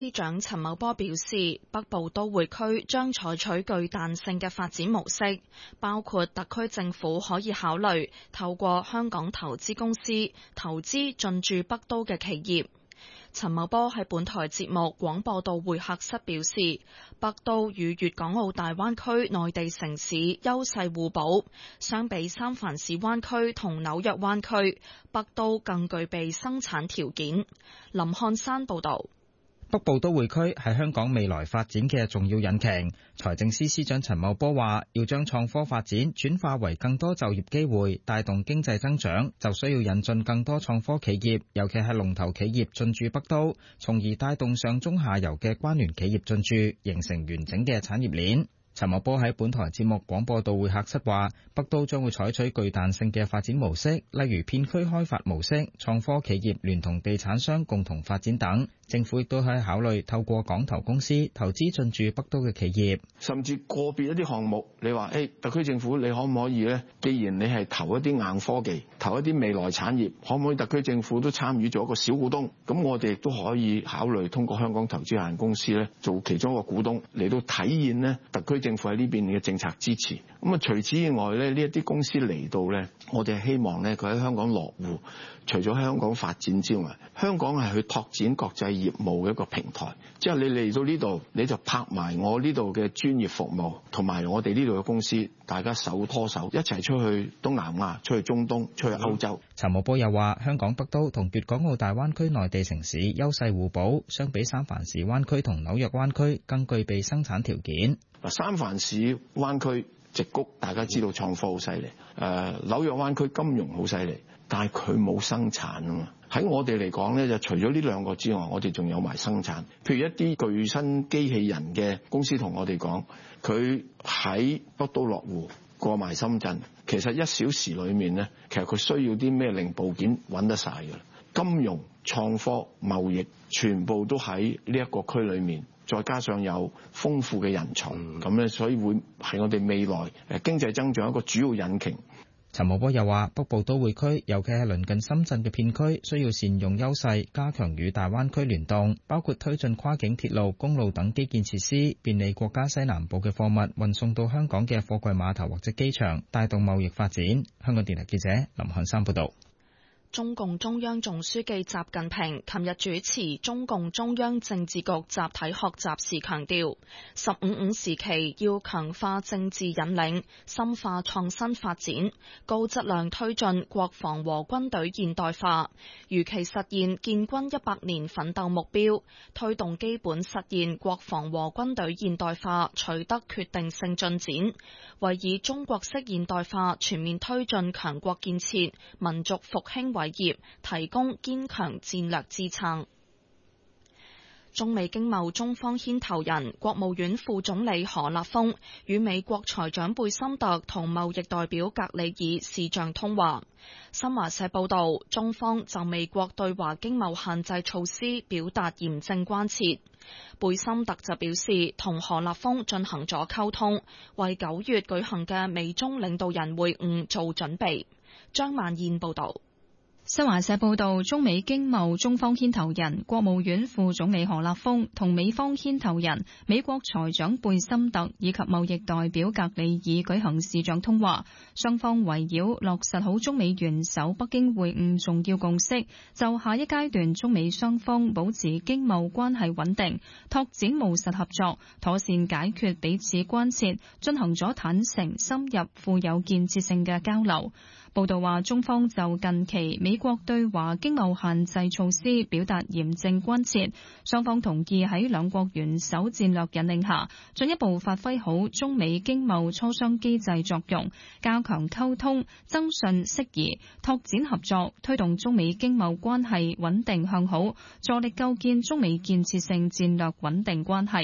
司長陳茂波表示，北部都會區將採取具彈性嘅發展模式，包括特區政府可以考慮透過香港投資公司投資進駐北都嘅企業。陳茂波喺本台節目廣播道會客室表示，北都與粵港澳大灣區內地城市優勢互補，相比三藩市灣區同紐約灣區，北都更具備生產條件。林漢山報導。 北部都會區係香港未來發展嘅重要引擎。財政司司長陳茂波話，要將創科發展轉化為更多就業機會，帶動經濟增長，就需要引進更多創科企業，尤其係龍頭企業進駐北都，從而帶動上中下游嘅關聯企業進駐，形成完整嘅產業鏈。陳茂波喺本台節目廣播道會客室話，北都將會採取具彈性嘅發展模式，例如片區開發模式、創科企業聯同地產商共同發展等。政府亦都可以考慮透過港投公司投資進駐北都嘅企業， 甚至個別一啲項目，你話特區政府你可唔可以呢？既然你係投一啲硬科技，投一啲未來產業，可唔可以特區政府都參與做一個小股東？咁我哋亦都可以考慮通過香港投資有限公司呢做其中一個股東，嚟到體現呢特區政府喺呢邊嘅政策支持。咁啊，除此以外呢，呢一啲公司嚟到呢，我哋希望呢佢喺香港落戶，除咗喺香港發展之外，香港係去拓展國際業務嘅一個平台。即係你嚟到呢度，你就拍埋我呢度嘅專業服務，同埋我哋呢度嘅公司，大家手拖手一齊出去東南亞、出去中東、出去歐洲。 陳茂波又話，香港北都同粵港澳大灣區內地城市優勢互補，相比三藩市灣區同紐約灣區更具備生產條件。 三藩市灣區矽谷大家知道創科好犀利，紐約灣區金融好犀利，但係佢冇生產啊嘛。喺我哋嚟講咧，就除咗呢兩個之外，我哋仲有埋生產。譬如一啲巨新機器人嘅公司同我哋講，佢喺北都落戶過埋深圳，其實1小時裏面咧，其實佢需要啲咩零部件揾得晒㗎啦。金融、創科、貿易全部都喺呢一個區裏面，再加上有豐富嘅人才，咁咧，所以會係我哋未來經濟增長一個主要引擎。 陳茂波又話，北部都會區，尤其係鄰近深圳嘅片區，需要善用優勢，加強與大灣區聯動，包括推進跨境鐵路、公路等基建設施，便利國家西南部嘅貨物運送到香港嘅貨櫃碼頭或者機場，帶動貿易發展。香港電台記者林漢山報道。 中共中央總書記習近平琴日主持中共中央政治局集體學習時強調，15+5時期要強化政治引領，深化創新發展，高質量推進國防和軍隊現代化，如期實現建軍100年奮鬥目標，推動基本實現國防和軍隊現代化取得決定性進展，為以中國式現代化全面推進強國建設、民族復興偉業提供堅強戰略支撐。中美經貿中方牽頭人、國務院副總理何立峰與美國財長貝森特同貿易代表格里爾視像通話。新華社報道，中方就美國對華經貿限制措施表達嚴正關切。貝森特就表示，同何立峰進行咗溝通，為9月舉行嘅美中領導人會晤做準備。張曼燕報道。 新華社報道，中美經貿中方牽頭人、國務院副總理何立峰同美方牽頭人、美國財長貝森特以及貿易代表格里爾舉行視像通話，雙方圍繞落實好中美元首北京會晤重要共識，就下一階段中美雙方保持經貿關係穩定、拓展務實合作、妥善解決彼此關切，進行咗坦誠、深入、富有建設性嘅交流。報道話，中方就近期美國對華經貿限制措施表達嚴正關切，雙方同意喺兩國元首戰略引領下，進一步發揮好中美經貿磋商機制作用，加強溝通、增信釋疑、拓展合作，推動中美經貿關係穩定向好，助力構建中美建設性戰略穩定關係。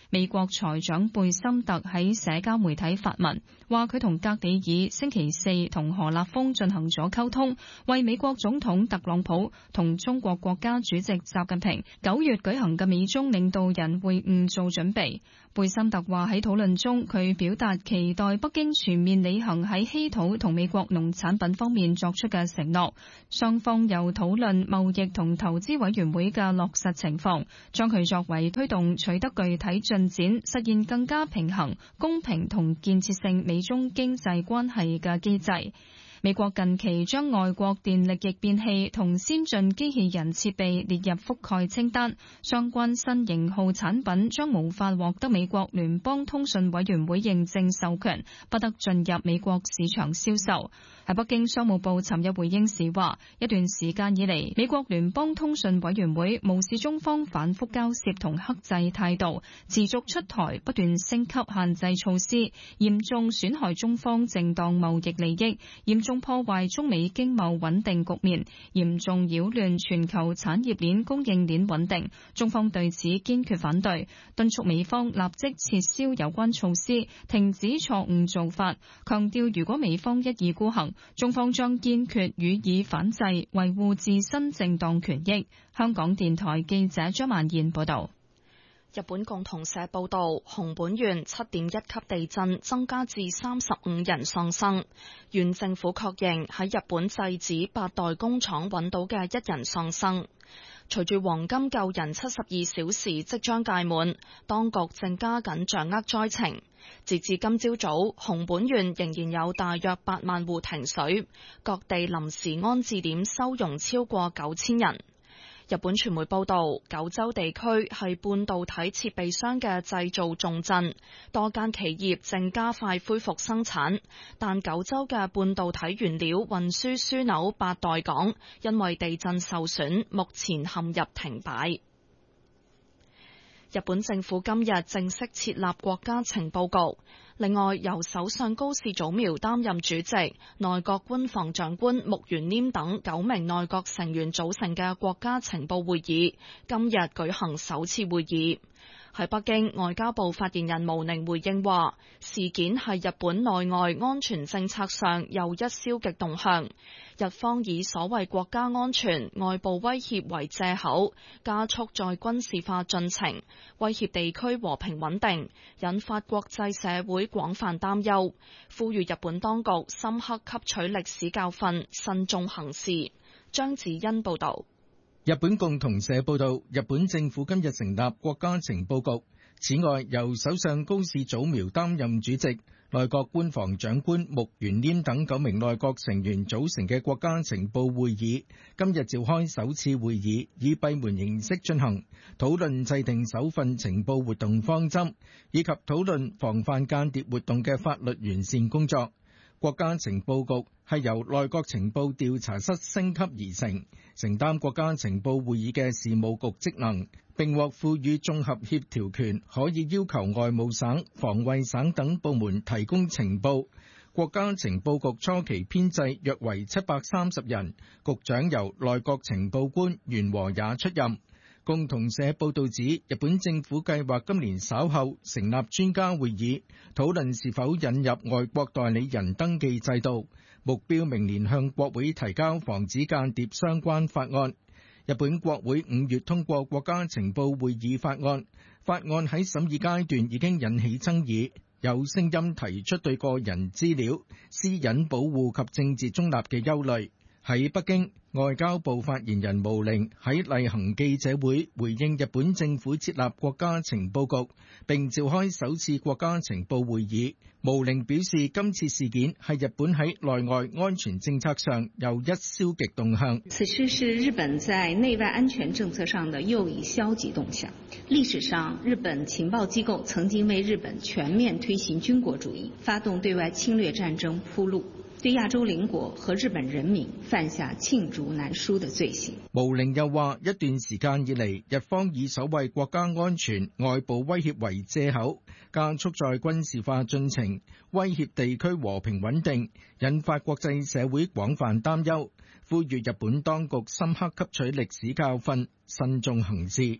美國財長貝森特喺社交媒體發文，話佢同格里爾星期四同何立峰進行咗溝通，為美國總統特朗普同中國國家主席習近平9月舉行嘅美中領導人會晤做準備。貝森特話喺討論中，佢表達期待北京全面履行喺稀土同美國農產品方面作出嘅承諾。雙方又討論貿易同投資委員會嘅落實情況，將佢作為推動取得具體進展、實現更加平衡、公平同建設性美中經濟關係嘅機制。美國近期將外國電力逆變器同先進機器人設備列入覆蓋清單，相關新型號產品將無法獲得美國聯邦通訊委員會認證授權，不得進入美國市場銷售。喺北京，商務部尋日回應時話，一段時間以嚟，美國聯邦通訊委員會無視中方反覆交涉同克制態度，持續出台不斷升級限制措施，嚴重損害中方正當貿易利益，嚴重破壞中美經貿穩定局面，嚴重擾亂全球產業鏈供應鏈穩定。中方對此堅決反對，敦促美方立即撤銷有關措施，停止錯誤做法，強調如果美方一意孤行，中方將堅決予以反制，維護自身正當權益。香港電台記者張曼燕報道。 日本共同社報道，熊本縣7.1級地震增加至35人喪生。縣政府確認喺日本製紙8代工廠揾到嘅1人喪生。隨住黃金救人72小時即將屆滿，當局正加緊掌握災情。截至今朝早，熊本縣仍然有大約8萬戶停水，各地臨時安置點收容超過9000人。日本傳媒報道，九州地區係半導體設備商嘅製造重鎮，多間企業正加快恢復生產，但九州嘅半導體原料運輸樞紐八代港因為地震受損，目前陷入停擺。日本政府今日正式設立國家情報局，另外由首相高市早苗擔任主席，內閣官房長官木原稔等9名內閣成員組成嘅國家情報會議今日舉行首次會議。喺北京，外交部發言人毛寧回應話，事件係日本內外安全政策上又一消極動向，日方以所謂國家安全、外部威脅為借口，加速再軍事化進程，威脅地區和平穩定，引發國際社會廣泛擔憂，呼籲日本當局深刻吸取歷史教訓，慎重行事。張子欣報導。 日本共同社報道，日本政府今日成立國家情報局，此外由首相高市早苗擔任主席，內閣官房長官木原稔等9名內閣成員組成嘅國家情報會議今日召開首次會議，以閉門形式進行，討論制定首份情報活動方針，以及討論防範間諜活動嘅法律完善工作。國家情報局係由內閣情報調查室升級而成，承擔國家情報會議嘅事務局職能，並獲賦予綜合協調權，可以要求外務省、防衛省等部門提供情報。國家情報局初期編制約為730人，局長由內閣情報官原和也出任。共同社報導指，日本政府計劃今年稍後成立專家會議，討論是否引入外國代理人登記制度，目標明年向國會提交防止間諜相關法案。日本國會5月通過國家情報會議法案，法案喺審議階段已經引起爭議，有聲音提出對個人資料、私隱保護及政治中立嘅憂慮。喺北京，外交部發言人毛寧喺例行記者會回應日本政府設立國家情報局並召開首次國家情報會議。毛寧表示，今次事件係日本喺內外安全政策上又一消極動向。 此事是日本在內外安全政策上的又一消極動向。歷史上，日本情報機構曾經為日本全面推行軍國主義、發動對外侵略戰爭鋪路，對亞洲鄰國和日本人民犯下罄竹難書的罪行。 毛寧又話，一段時間以嚟，日方以所謂國家安全、外部威脅為借口，加速再軍事化進程，威脅地區和平穩定，引發國際社會廣泛擔憂，呼籲日本當局深刻吸取歷史教訓，慎重行事。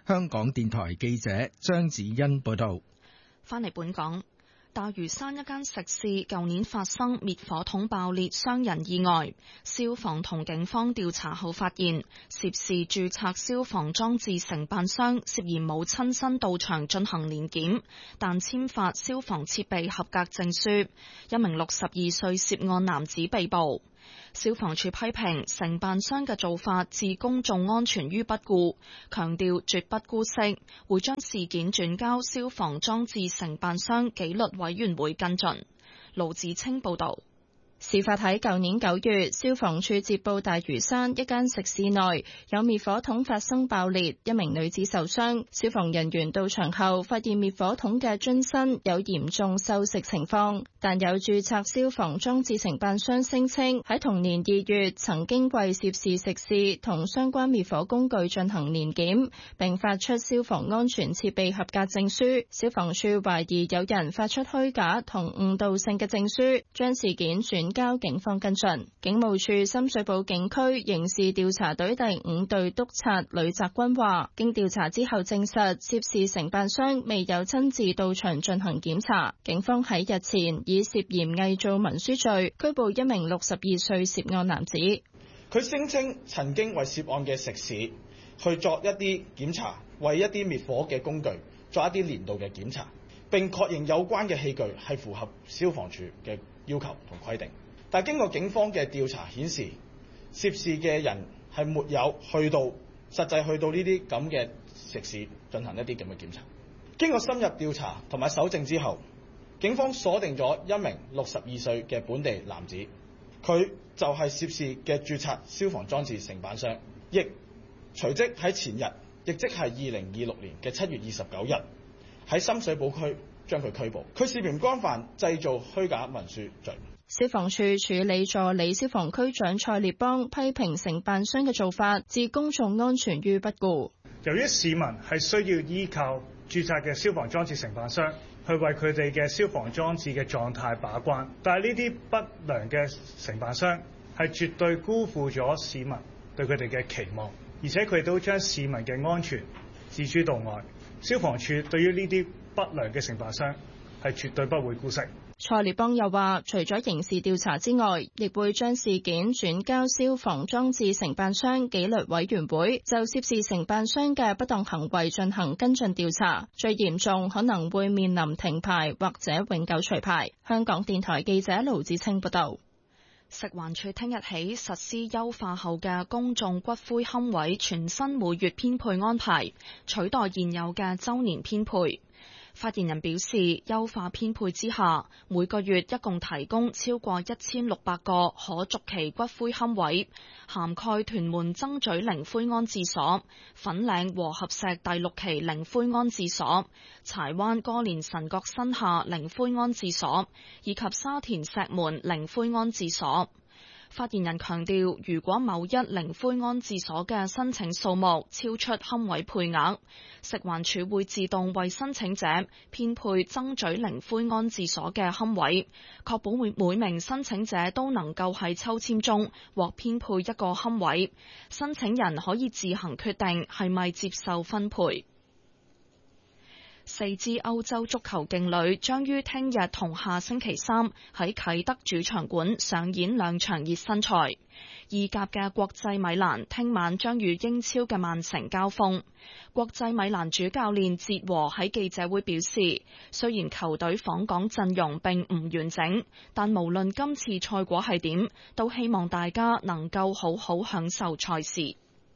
香港電台記者張子欣報道。 返嚟本港。大嶼山一間食肆舊年發生滅火筒爆裂傷人意外，消防同警方調查後發現，涉事註冊消防裝置承辦商涉嫌冇親身到場進行年檢，但簽發消防設備合格證書，一名62歲涉案男子被捕。消防處批評承辦商嘅做法置公眾安全於不顧，強調絕不姑息，會將事件轉交消防裝置承辦商紀律委員會跟進。盧子清報導。 事發喺舊年9月，消防處接報大嶼山一間食肆內有滅火筒發生爆裂，一名女子受傷。消防人員到場後發現滅火筒嘅樽身有嚴重鏽蝕情況，但有註冊消防裝置承辦商聲稱喺同年2月曾經為涉事食肆同相關滅火工具進行年檢，並發出消防安全設備合格證書。消防處懷疑有人發出虛假同誤導性嘅證書，將事件轉交警方跟進。警務處深水埗警區刑事調查隊第5隊督察呂澤軍話，經調查之後證實涉事承辦商未有親自到場進行檢查。警方喺日前以涉嫌偽造文書罪拘捕一名62歲涉案男子。 佢聲稱曾經為涉案嘅食肆去作一啲檢查，為一啲滅火嘅工具作一啲年度嘅檢查，並確認有關嘅器具係符合消防處嘅要求同規定。但經過警方嘅調查顯示，涉事嘅人係沒有實際去到呢啲咁嘅食肆進行一啲咁嘅檢查。經過深入調查同埋搜證之後，警方鎖定咗一名62歲嘅本地男子，佢就係涉事嘅註冊消防裝置承辦商，亦隨即喺前日，亦即係2026年嘅7月29日，喺深水埗區將佢拘捕。佢涉嫌干犯製造虛假文書罪。 消防處處理助理消防區長蔡烈邦批評承辦商嘅做法置公眾安全於不顧。 由於市民係需要依靠註冊嘅消防裝置承辦商去為佢哋嘅消防裝置嘅狀態把關，但係呢啲不良嘅承辦商係絕對辜負咗市民對佢哋嘅期望，而且佢哋都將市民嘅安全置諸度外。消防處對於呢啲不良嘅承辦商係絕對不會姑息。 蔡烈邦又話，除咗刑事調查之外，亦會將事件轉交消防裝置承辦商紀律委員會，就涉事承辦商嘅不當行為進行跟進調查，最嚴重可能會面臨停牌或者永久除牌。香港電台記者盧子清報道。 食環署聽日起實施優化後嘅公眾骨灰龕位全新每月編配安排，取代現有嘅週年編配。發言人表示，優化編配之下，每個月一共提供超過1600個可續期骨灰龕位，涵蓋屯門曾咀靈灰安置所、粉嶺和合石第6期靈灰安置所、柴灣歌連臣角新廈靈灰安置所以及沙田石門靈灰安置所。發言人強調，如果某一靈灰安置所嘅申請數目超出龕位配額，食環署會自動為申請者編配曾咀靈灰安置所嘅龕位，確保每名申請者都能夠喺抽籤中獲編配一個龕位。申請人可以自行決定係咪接受分配。4支歐洲足球勁旅將於聽日同下星期三喺啟德主場館上演2場熱身賽。意甲嘅國際米蘭聽晚將與英超嘅曼城交鋒。國際米蘭主教練哲和喺記者會表示，雖然球隊訪港陣容並唔完整，但無論今次賽果係點，都希望大家能夠好好享受賽事。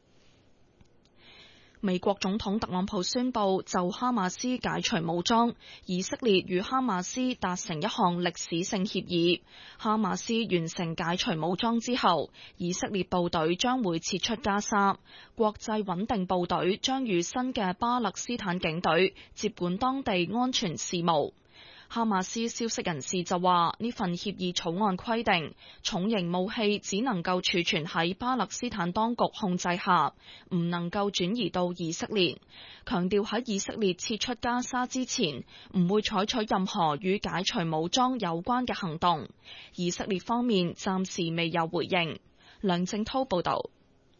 美國總統特朗普宣布就哈馬斯解除武裝，以色列與哈馬斯達成一項歷史性協議。哈馬斯完成解除武裝之後，以色列部隊將會撤出加沙，國際穩定部隊將與新嘅巴勒斯坦警隊接管當地安全事務。哈馬斯消息人士就話，呢份協議草案規定，重型武器只能夠儲存喺巴勒斯坦當局控制下，唔能夠轉移到以色列。強調喺以色列撤出加沙之前，唔會採取任何與解除武裝有關嘅行動。以色列方面暫時未有回應。梁正濤報道。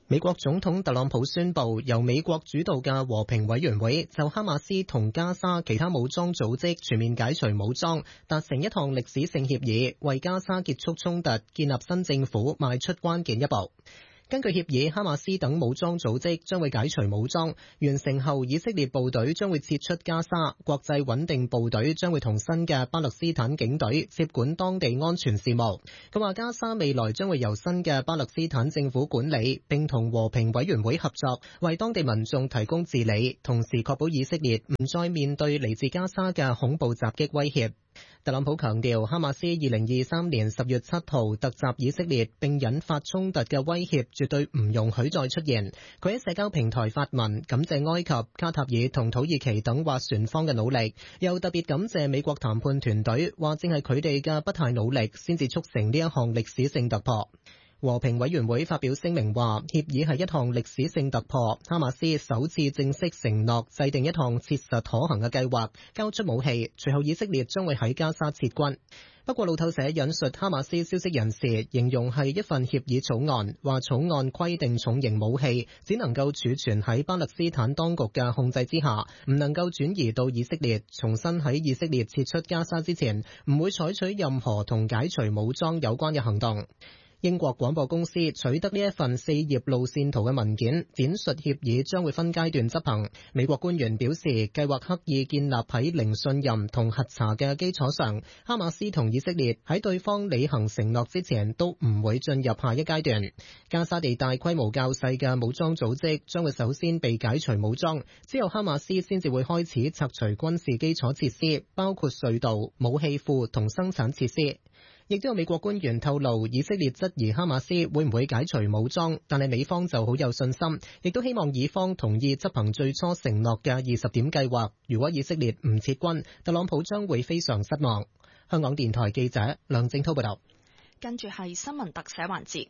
美國總統特朗普宣布，由美國主導嘅和平委員會就哈馬斯同加沙其他武裝組織全面解除武裝，達成一項歷史性協議，為加沙結束衝突、建立新政府邁出關鍵一步。根據協議，哈馬斯等武裝組織將會解除武裝，完成後以色列部隊將會撤出加沙，國際穩定部隊將會同新嘅巴勒斯坦警隊接管當地安全事務。佢話加沙未來將會由新嘅巴勒斯坦政府管理，並同和平委員會合作，為當地民眾提供治理，同時確保以色列唔再面對嚟自加沙嘅恐怖襲擊威脅。特朗普強調，哈馬斯2023年10月7號突襲以色列並引發衝突嘅威脅絕對唔容許再出現。佢喺社交平台發文感謝埃及、卡塔爾同土耳其等斡旋方嘅努力，又特別感謝美國談判團隊，話正係佢哋嘅不懈努力先至促成呢一項歷史性突破。和平委員會發表聲明話，協議係一項歷史性突破，哈馬斯首次正式承諾制定一項切實可行嘅計劃，交出武器，隨後以色列將會喺加沙撤軍。不過路透社引述哈馬斯消息人士形容係一份協議草案，話草案規定重型武器只能夠儲存喺巴勒斯坦當局嘅控制之下，唔能夠轉移到以色列。重新喺以色列撤出加沙之前，唔會採取任何同解除武裝有關嘅行動。英國廣播公司取得呢一份4頁路線圖嘅文件，展述協議將會分階段執行。美國官員表示，計劃刻意建立喺零信任同核查嘅基礎上，哈馬斯同以色列喺對方履行承諾之前都唔會進入下一階段。加沙地帶規模較細嘅武裝組織將會首先被解除武裝，之後哈馬斯先至會開始拆除軍事基礎設施，包括隧道、武器庫同生產設施。亦都有美國官員透露，以色列質疑哈馬斯會唔會解除武裝，但係美方就好有信心，亦都希望以方同意執行最初承諾嘅20點計劃。如果以色列唔撤軍，特朗普將會非常失望。香港電台記者梁正濤報道。 跟住係新聞特寫環節。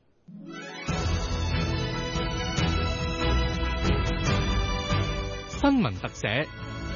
新聞特寫。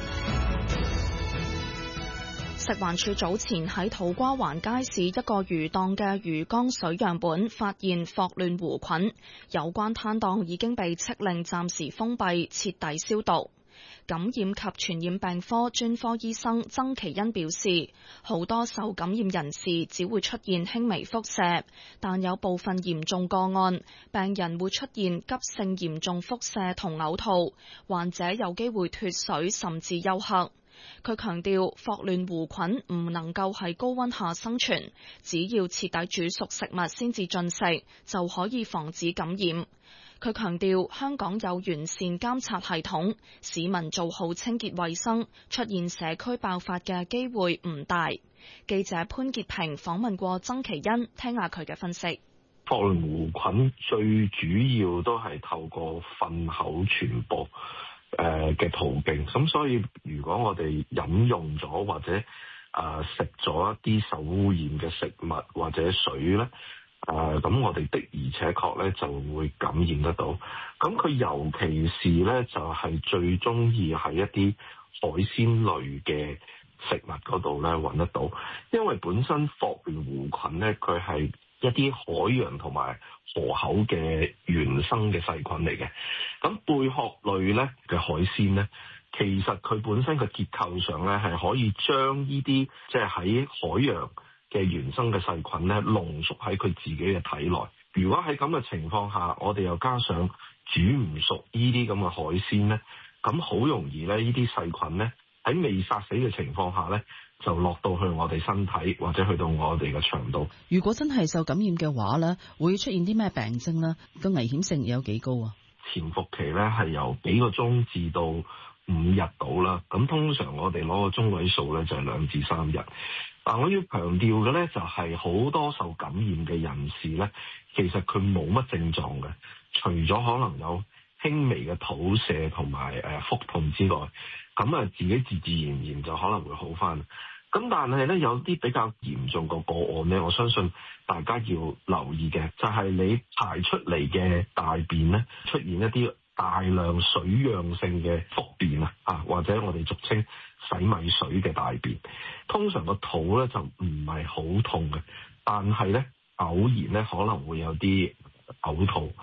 食環署早前喺土瓜灣街市一個魚檔嘅魚缸水樣本發現霍亂弧菌，有關攤檔已經被飭令暫時封閉，徹底消毒。感染及傳染病科專科醫生曾其恩表示，好多受感染人士只會出現輕微腹瀉，但有部分嚴重個案，病人會出現急性嚴重腹瀉同嘔吐，患者有機會脫水甚至休克。佢強調，霍亂弧菌唔能夠喺高溫下生存，只要徹底煮熟食物先至進食，就可以防止感染。佢強調，香港有完善監察系統，市民做好清潔衛生，出現社區爆發嘅機會唔大。記者潘潔平訪問過曾其恩，聽下佢嘅分析。 霍亂弧菌最主要都係透過糞口傳播嘅途徑，咁所以如果我哋飲用咗或者食咗一啲受污染嘅食物或者水咧，咁我哋的而且確咧就會感染得到。咁佢尤其是咧就係最中意喺一啲海鮮類嘅食物嗰度咧揾得到，因為本身霍亂弧菌咧佢係一啲海洋同埋河口嘅原生嘅細菌嚟嘅。咁貝殼類咧嘅海鮮咧，其實佢本身嘅結構上咧係可以將呢啲即係喺海洋嘅原生嘅細菌咧濃縮喺佢自己嘅體內。如果喺咁嘅情況下，我哋又加上煮唔熟呢啲咁嘅海鮮咧，咁好容易咧呢啲細菌咧喺未殺死嘅情況下咧，就落到去我哋身體或者去到我哋嘅腸道。 如果真係受感染嘅話咧，會出現啲咩病徵咧？個危險性有幾高啊？ 潛伏期咧係由幾個鐘至到5日到啦。咁通常我哋攞個中位數咧就係2至3日。但我要強調嘅咧就係好多受感染嘅人士咧，其實佢冇乜症狀嘅，除咗可能有輕微嘅肚瀉同埋腹痛之外，咁自己自然就可能會好返。咁但係咧有啲比較嚴重個案咧，我相信大家要留意嘅就係你排出嚟嘅大便咧出現一啲大量水樣性嘅腹便或者我哋俗稱洗米水嘅大便。通常個肚咧就唔係好痛嘅，但係咧偶然咧可能會有啲嘔吐。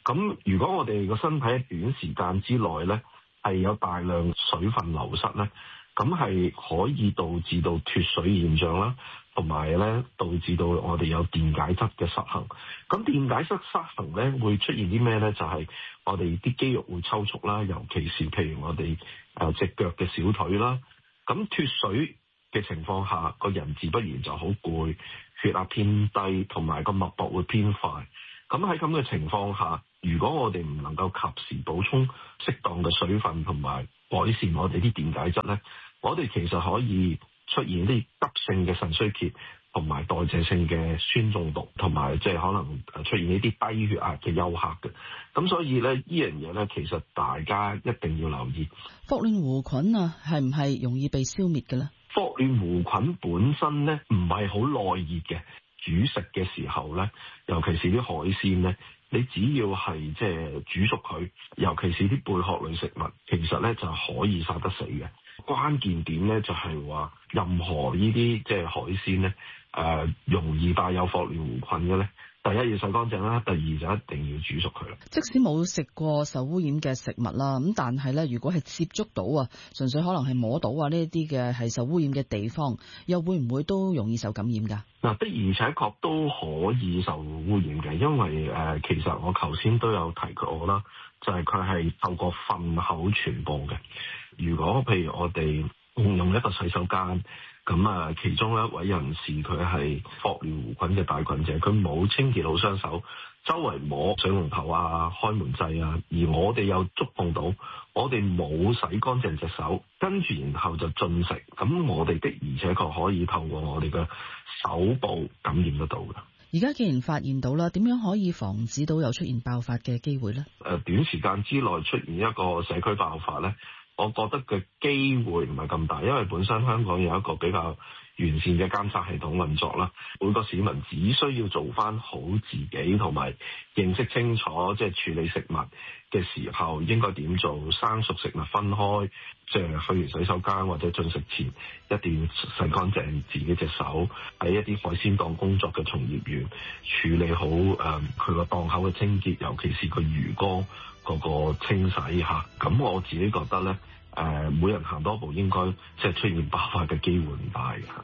咁如果我哋個身體喺短時間之內咧係有大量水分流失咧，咁係可以導致到脫水現象啦，同埋咧導致到我哋有電解質嘅失衡。咁電解質失衡咧會出現啲咩咧？就係我哋啲肌肉會抽搐啦，尤其是譬如我哋隻腳嘅小腿啦。咁脫水嘅情況下，個人自不然就好攰，血壓偏低，同埋個脈搏會偏快。咁喺咁嘅情況下，如果我哋唔能夠及時補充適當嘅水分同埋改善我哋啲電解質咧，我哋其實可以出現啲急性嘅腎衰竭，同埋代謝性嘅酸中毒，同埋即係可能出現呢啲低血壓嘅休克嘅。咁所以咧，呢樣嘢咧，其實大家一定要留意。 霍亂弧菌啊，係唔係容易被消滅嘅咧？ 霍亂弧菌本身咧唔係好耐熱嘅，煮食嘅時候咧，尤其是啲海鮮咧，你只要係即係煮熟佢，尤其是啲貝殼類食物，其實咧就可以殺得死嘅。關鍵點咧就係話，任何呢啲即係海鮮咧，容易帶有霍亂弧菌嘅咧，第一要洗乾淨啦，第二就一定要煮熟佢啦。 即使冇食過受污染嘅食物啦，咁但係咧，如果係接觸到啊，純粹可能係摸到啊呢一啲嘅係受污染嘅地方，又會唔會都容易受感染㗎？ 嗱，的而且確都可以受污染嘅，因為其實我頭先都有提過啦，就係佢係透過糞口傳播嘅。如果譬如我哋用一個洗手間，咁其中一位人士佢係霍亂弧菌嘅帶菌者，佢冇清潔好雙手，周圍摸水龍頭啊、開門掣啊，而我哋又觸碰到，我哋冇洗乾淨隻手，跟住然後就進食，咁我哋的而且確可以透過我哋嘅手部感染得到嘅。 而家既然發現到啦，點樣可以防止到有出現爆發嘅機會呢？ 短時間之內出現一個社區爆發呢，我覺得嘅機會唔係咁大，因為本身香港有一個比較完善嘅監察系統運作啦。每個市民只需要做翻好自己，同埋認識清楚即係處理食物嘅時候應該點做，生熟食物分開，即係去完洗手間或者進食前一定要洗乾淨自己隻手。喺一啲海鮮檔工作嘅從業員處理好佢個檔口嘅清潔，尤其是個魚缸嗰個清洗嚇。咁我自己覺得咧，每人行多步應該即係出現爆發嘅機會唔大嘅。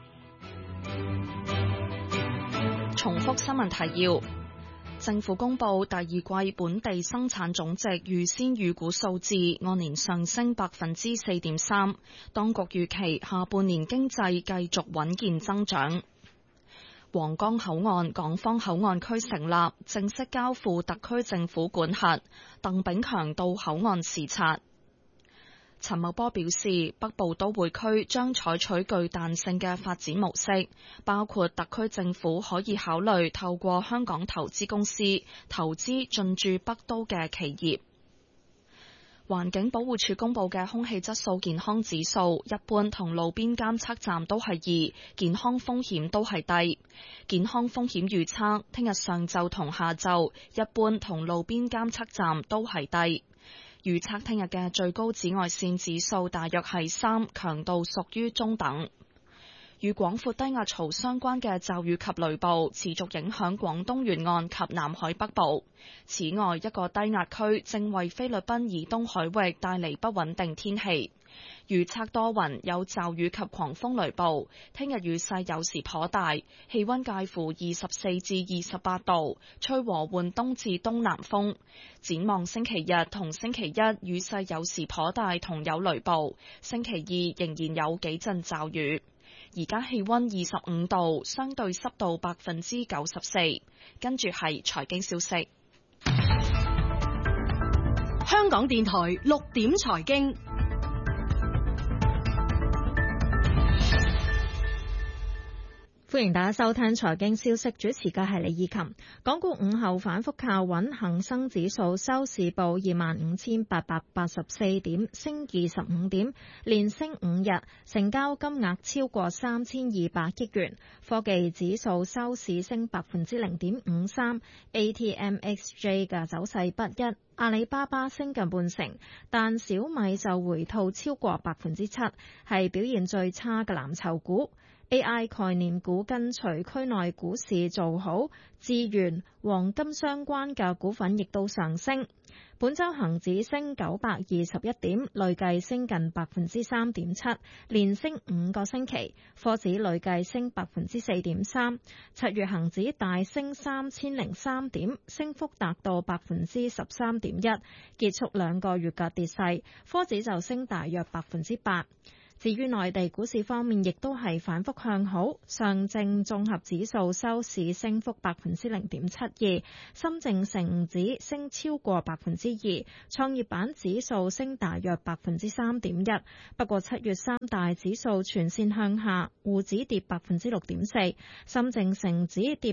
重複新聞提要：政府公布第二季本地生產總值預先預估數字按年上升4.3%，當局預期下半年經濟繼續穩健增長。皇崗口岸港方口岸區成立，正式交付特區政府管轄。鄧炳強到口岸視察。陳茂波表示，北部都會區將採取具彈性嘅發展模式，包括特區政府可以考慮透過香港投資公司投資進駐北都嘅企業。環境保護署公布嘅空氣質素健康指數，一般同路邊監測站都係2，健康風險都係低。健康風險預測，聽日上晝同下晝，一般同路邊監測站都係低。預測聽日嘅最高紫外線指數大約係3，強度屬於中等。與廣闊低壓槽相關嘅驟雨及雷暴持續影響廣東沿岸及南海北部。此外，一個低壓區正為菲律賓以東海域帶嚟不穩定天氣。預測多雲，有驟雨及狂風雷暴。聽日雨勢有時頗大，氣溫介乎24至28度，吹和緩東至東南風。展望星期日同星期一，雨勢有時頗大同有雷暴。星期二仍然有幾陣驟雨。而家氣溫25度，相對濕度94%。跟住係財經消息。 香港電台6點財經。 歡迎大家收聽財經消息，主持嘅係李以琴。港股午後反覆靠穩，恒生指數收市報25,884點，升25點，連升5日，成交金額超過3200億元。科技指數收市升0.53%， ATMXJ 嘅走勢不一，阿里巴巴升近半成，但小米就回吐超過7%，係表現最差嘅藍籌股。 AI 概念股跟隨區內股市做好，資源、黃金相關嘅股份亦都上升。本週恒指升921點，累計升近3.7%，連升5個星期。科指累計升4.3%。7月恒指大升3003點，升幅達到13.1%，結束2個月嘅跌勢。科指就升大約8%。至於內地股市方面，亦都係反覆向好。上證綜合指數收市升幅0.72%，深證成指升超過2%，創業板指數升大約3.1%。不過7月三大指數全線向下，滬指跌6.4%，深證成指跌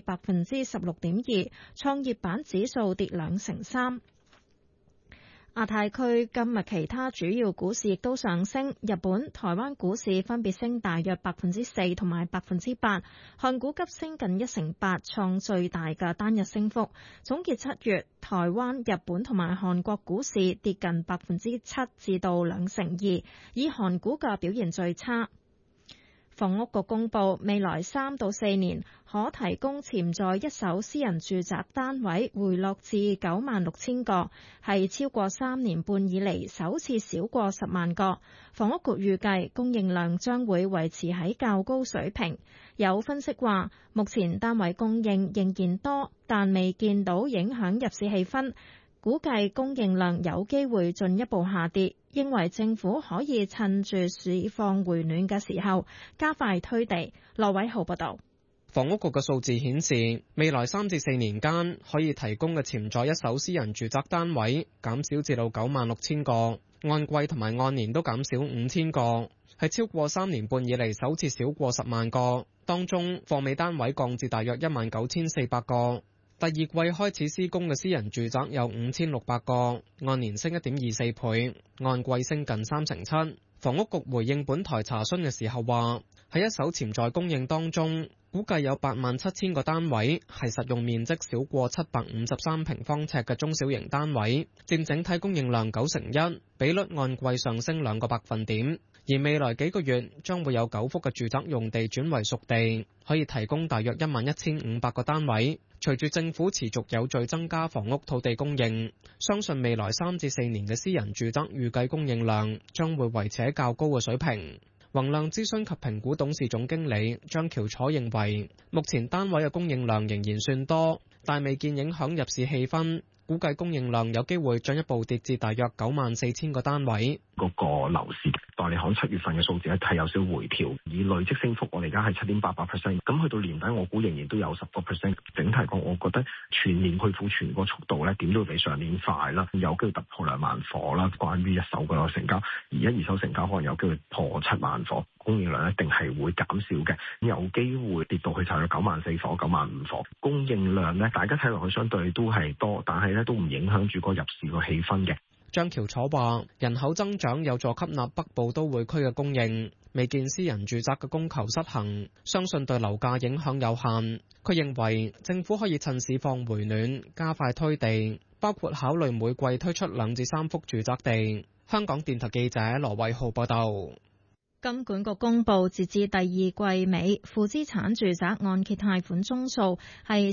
16.2%，創業板指數跌2.3%。亞太區今日其他主要股市亦都上升，日本、台灣股市分別升大約4%同埋8%，韓股急升近1.8%，創最大嘅單日升幅。總結7月，台灣、日本同埋韓國股市跌近7%至到2.2%，以韓股嘅表現最差。房屋局公布，未來3到4年可提供潛在一手私人住宅單位回落至96,000個，係超過3年半以嚟首次少過10萬個。房屋局預計供應量將會維持喺較高水平。有分析話，目前單位供應仍然多，但未見到影響入市氣氛，估計供應量有機會進一步下跌。認為政府可以趁住市況回暖嘅時候加快推地。羅偉豪報道。 房屋局嘅數字顯示，未來3至4年間可以提供嘅潛在一手私人住宅單位減少至到96,000個，按季同埋按年都減少5,000個，係超過3年半以嚟首次少過10萬個。當中貨尾單位降至大約19,400個。第二季開始施工嘅私人住宅有5,600個，按年升1.24倍，按季升近3.7%。房屋局回應本台查詢嘅時候話，喺一手潛在供應當中，估計有87,000個單位係實用面積少過753平方尺嘅中小型單位，佔整體供應量1%，比率按季上升2個百分點。而未來幾個月將會有9幅嘅住宅用地轉為熟地，可以提供大約11,500個單位。隨住政府持續有序增加房屋土地供應，相信未來3至4年嘅私人住宅預計供應量將會維持喺較高嘅水平。宏亮諮詢及評估董事總經理張喬楚認為，目前單位嘅供應量仍然算多，但未見影響入市氣氛。估計供應量有機會進一步跌至大約94,000個單位。 嗰個樓市代理行7月份嘅數字係有少少回調，以累積升幅我哋而家係7.88%，咁去到年底我估仍然都有10%。整體講，我覺得全年去庫存個速度咧點都會比上年快啦，有機會突破2萬夥啦。關於一手嘅成交，而家二手成交可能有機會破7萬夥，供應量一定係會減少嘅，有機會跌到去大約94,000夥、95,000夥。供應量咧，大家睇落去相對都係多，但係都唔影響住個入市個氣氛嘅。 張喬楚話：人口增長有助吸納北部都會區嘅供應，未見私人住宅嘅供求失衡，相信對樓價影響有限。佢認為政府可以趁市況回暖，加快推地，包括考慮每季推出2至3幅住宅地。香港電台記者羅偉浩報道。 金管局公布，截至第二季尾，負資產住宅按揭貸款宗數係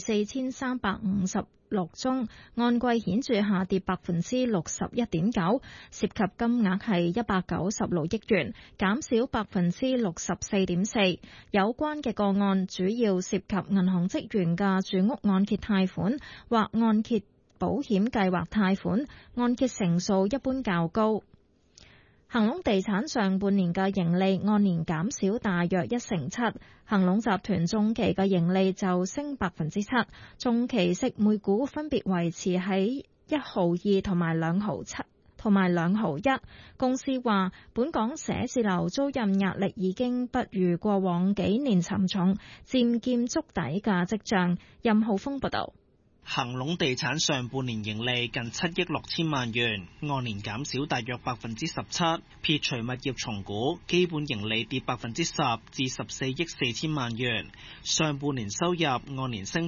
4,356宗，按季顯著下跌61.9%，涉及金額係196億元，減少64.4%。有關嘅個案主要涉及銀行職員嘅住屋按揭貸款或按揭保險計劃貸款，按揭成數一般較高。恒隆地產上半年嘅盈利按年減少大約1.7%，恒隆集團中期嘅盈利就升7%，中期息每股分別維持喺1毫2同埋2毫7同埋2毫1。公司話，本港寫字樓租賃壓力已經不如過往幾年沉重，漸見築底嘅跡象。任浩峰報道。 恒隆地產上半年盈利近7億6千萬元，按年減少大約17%，撇除物業重估，基本盈利跌10%至14億4千萬元。上半年收入按年升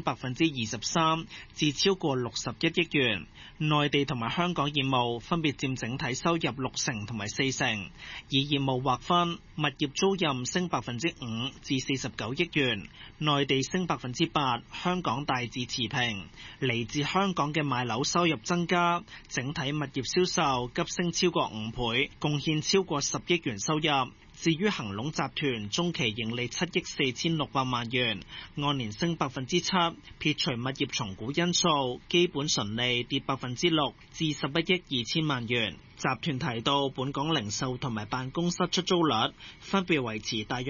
23%至超過61億元。內地同埋香港業務分別佔整體收入60%同埋40%。以業務劃分，物業租賃升5%至49億元，內地升8%，香港大致持平。嚟自香港嘅買樓收入增加，整體物業銷售急升超過5倍，貢獻超過10億元收入。至於恒隆集團中期盈利7億4600萬元，按年升7%，撇除物業重估因素，基本純利跌6%至11億2千萬元。集團提到，本港零售同埋辦公室出租率分別維持大約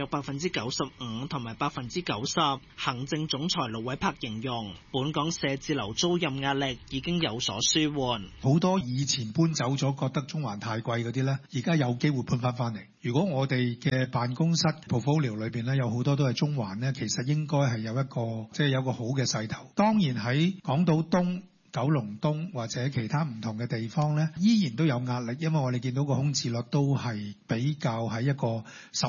95%同埋90%。行政總裁盧偉柏形容，本港寫字樓租賃壓力已經有所舒緩。 好多以前搬走咗覺得中環太貴嗰啲呢，而家有機會搬翻嚟。如果我哋嘅辦公室 portfolio 裏邊呢，有好多都係中環呢，其實應該係有一個有個好嘅勢頭。當然喺港島東、九龍東或者其他唔同嘅地方呢，依然都有壓力，因為我哋見到個空置率都係比較喺一個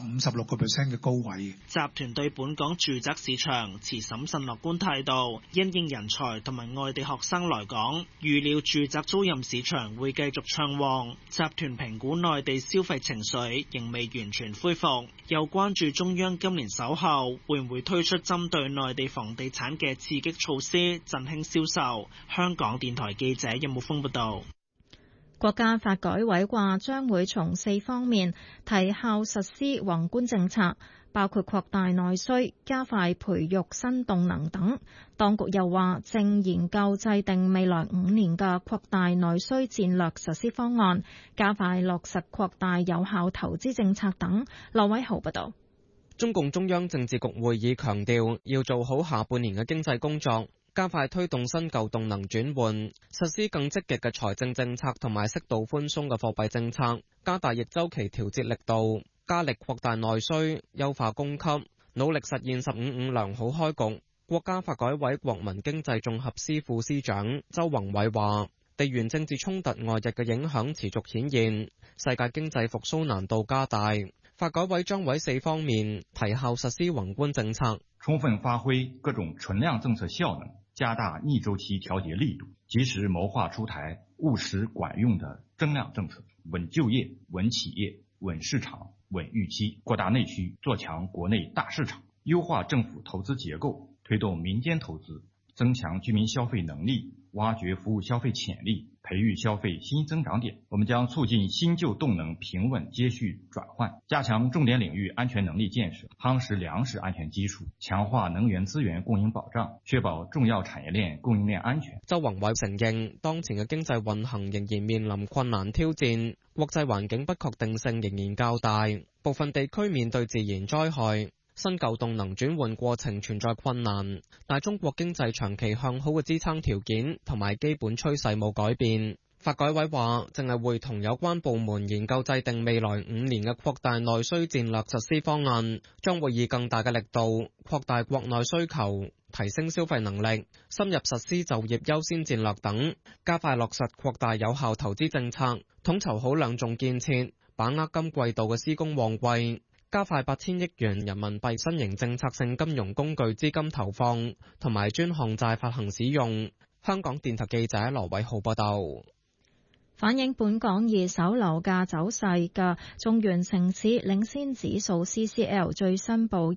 15-16% 嘅高位。 集團對本港住宅市場持審慎樂觀態度，因應人才同埋外地學生來港，預料住宅租賃市場會繼續暢旺。集團評估內地消費情緒仍未完全恢復，又關注中央今年稍後會唔會推出針對內地房地產嘅刺激措施，振興銷售。香港電台記者任木峰報道。 國家發改委話將會從4方面提效實施宏觀政策，包括擴大內需、加快培育新動能等。當局又話正研究制定未來5年嘅擴大內需戰略實施方案，加快落實擴大有效投資政策等。羅偉豪報道。 中共中央政治局會議強調，要做好下半年嘅經濟工作，加快推動新舊動能轉換，實施更積極嘅財政政策同埋適度寬鬆嘅貨幣政策，加大逆週期調節力度，加力擴大內需，優化供給，努力實現15-5良好開局。國家發改委國民經濟綜合司副司長周宏偉話，地緣政治衝突外溢嘅影響持續顯現，世界經濟復甦難度加大。發改委將喺4方面提效實施宏觀政策， 充分發揮各種存量政策效能，加大逆週期調節力度，及時謀劃出台務實管用的增量政策，穩就業、穩企業、穩市場、穩預期，擴大內需，做強國內大市場，優化政府投資結構，推動民間投資，增強居民消費能力，挖掘服務消費潛力，培育消費新增長點。我們將促進新舊動能平穩接續轉換，加強重點領域安全能力建設，夯實糧食安全基礎，強化能源資源供應保障，確保重要產業鏈供應鏈安全。 周宏偉承認，當前嘅經濟運行仍然面臨困難挑戰，國際環境不確定性仍然較大，部分地區面對自然災害，新舊動能轉換過程存在困難，但中國經濟長期向好嘅支撐條件同埋基本趨勢冇改變。發改委話，正係會同有關部門研究制定未來5年嘅擴大內需戰略實施方案，將會以更大嘅力度擴大國內需求，提升消費能力，深入實施就業優先戰略等，加快落實擴大有效投資政策，統籌好兩重建設，把握今季度嘅施工旺季，加快8000億元人民幣新型政策性金融工具資金投放同埋專項債發行使用。香港電台記者羅偉浩報道。 反映本港二手樓價走勢嘅中原城市領先指數 CCL 最新報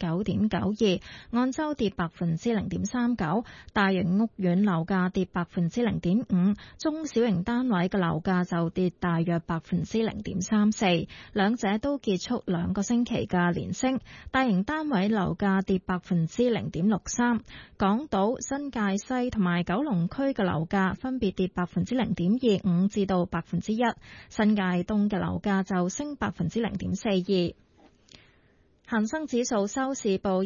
159.92， 按周跌 0.39%， 大型屋苑樓價跌 0.5%， 中小型單位嘅樓價就跌大約 0.34%， 兩者都結束2個星期嘅連升，大型單位樓價跌 0.63%， 港島、新界西同埋九龍區嘅樓價分別跌 0.25%至到 1%， 新界東嘅樓價就升 0.42%。恒生指數收市報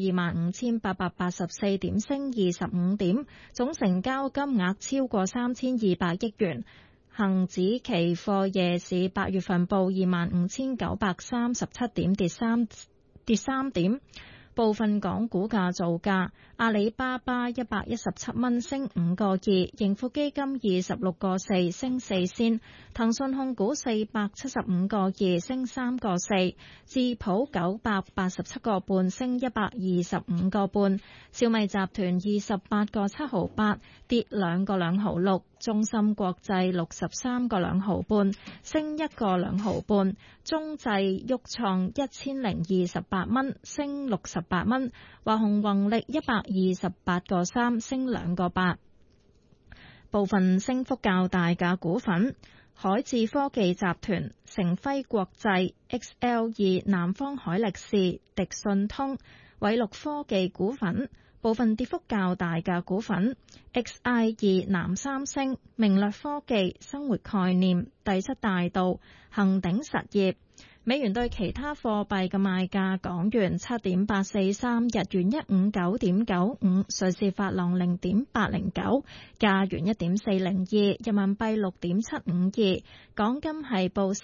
25,884 點，升25點，總成交金額超過3200億元。恒指期貨夜市8月份報 25,937 點，跌3點。 部分港股價造價：阿里巴巴117蚊升5個2，盈富基金26個4升4仙，騰訊控股475個2升3個4，智普987個半升125個半，小米集團28個7毫8跌2個2毫6，中芯國際63個2毫半升1個2毫半，中製旭創1028蚊升68蚊，華虹宏力128個3升2個8。部分升幅較大嘅股份：海智科技集團、成輝國際、XL2、南方海力士、迪信通、偉陸科技股份。部分跌幅較大嘅股份 XI2、南三星、明律科技、生活概念、第七大道、恒鼎實業。美元對其他貨幣嘅賣價：港元7.843，日元159.95，瑞士法郎0.809，加元1.402，人民幣6.752，港金係報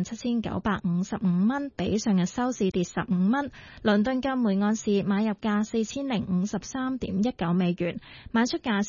37,955蚊，比上日收市跌15蚊。倫敦金每盎司買入價4053.19美元，賣出價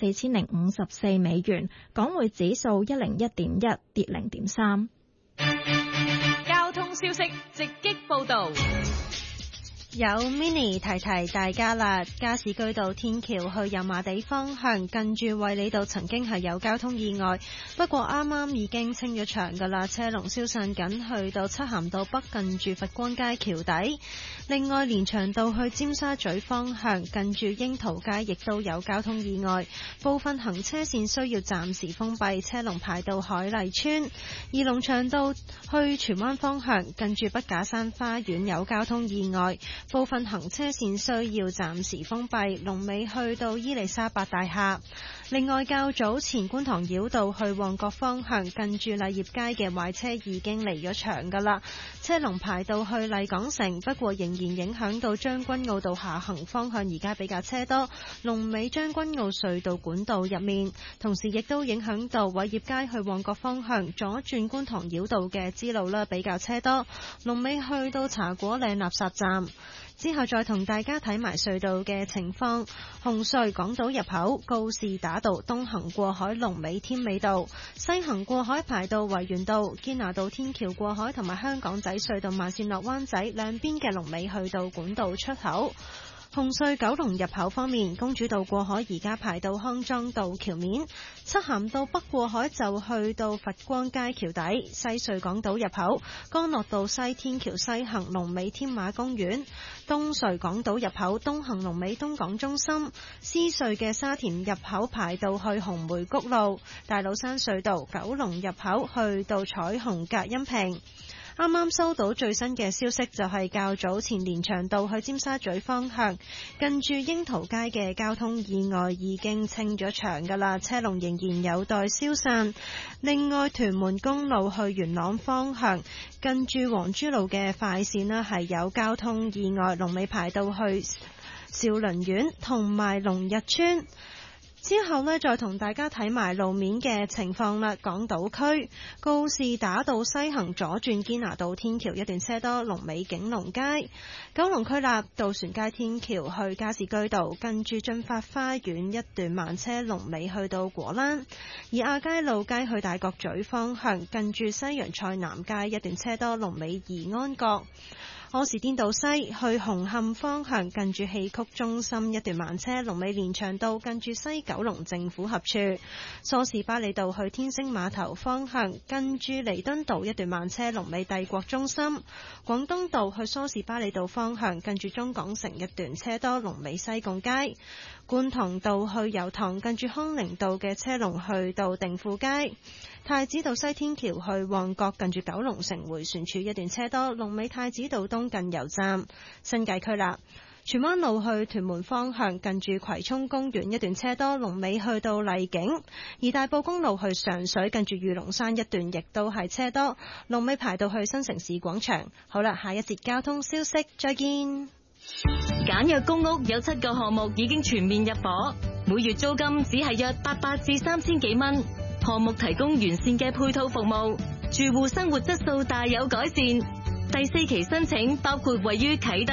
4054美元。港匯指數101.1，跌0.3。 交通消息直擊報道， 有 Mini 提提大家啦，加士居道天橋去油麻地方向近住衛理道曾經係有交通意外，不過啱啱已經清咗場噶啦，車龍消散緊，去到漆咸道北近住佛光街橋底。另外連翔道去尖沙咀方向近住櫻桃街亦都有交通意外，部分行車線需要暫時封閉，車龍排到海麗村。而龍翔道去荃灣方向近住筆架山花園有交通意外，部分行車線需要暫時封閉，龍尾去到伊利沙伯大廈。另外較早前觀塘繞道去旺角方向近住麗業街嘅壞車已經離咗場噶啦，車龍排到去麗港城，不過仍然影響到將軍澳道下行方向，而家比較車多，龍尾將軍澳隧道管道入面，同時亦都影響到偉業街去旺角方向左轉觀塘繞道嘅支路啦，比較車多，龍尾去到茶果嶺垃圾站。之後再同大家睇埋隧道嘅情況，紅隧港島入口告士打道東行過海龍尾添美道，西行過海排到維園道，堅拿道天橋過海同埋香港仔隧道慢線落灣仔兩邊嘅龍尾去到管道出口。紅隧九龍入口方面，公主道過海而家排到康莊道橋面，漆咸道北過海就去到佛光街橋底，西隧港島入口干諾道西天橋西行龍尾天馬公園，東隧港島入口東行龍尾東港中心，獅隧嘅沙田入口排到去紅梅谷路，大老山隧道九龍入口去到彩虹隔音屏。啱啱收到最新嘅消息，就係較早前連翔道去尖沙咀方向近住櫻桃街嘅交通意外已經清咗場㗎啦，車龍仍然有待消散。另外屯門公路去元朗方向近住黃珠路嘅快線呢係有交通意外，龍尾排到去兆麟苑同埋龍日村。之後呢，再同大家睇埋路面嘅情況啦。港島區告士打道西行左轉堅拿道天橋一段車多，龍尾景隆街。九龍區立渡船街天橋去加士居道近住駿發花園一段慢車，龍尾去到果欄。而亞皆老街去大角咀方向近住西洋菜南街一段車多，龍尾怡安閣。柯士甸道西去紅磡方向近住戲曲中心一段慢車，龍尾連翔道近住西九龍政府合署。梳士巴利道去天星碼頭方向近住彌敦道一段慢車，龍尾帝國中心。廣東道去梳士巴利道方向近住中港城一段車多，龍尾西貢街。觀塘道去油塘近住康寧道嘅車龍去到定富街。太子道西天橋去旺角近住九龍城迴旋處一段車多，龍尾太子道東近油站。新界區啦，荃灣路去屯門方向近住葵涌公園一段車多，龍尾去到麗景。而大埔公路去上水近住御龍山一段亦都係車多，龍尾排到去新城市廣場。好啦，下一節交通消息再見。 簡約公屋有7個項目已經全面入伙，每月租金只係約800至3000幾蚊。項目提供完善嘅配套服務，住戶生活質素大有改善。第4期申請包括位於啟德、